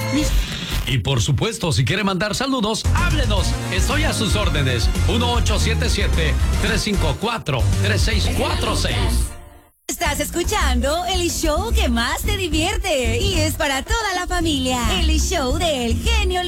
Y por supuesto, si quiere mandar saludos, háblenos. Estoy a sus órdenes. 1877-354-3646. Estás escuchando el show que más te divierte y es para toda la familia. El show del genio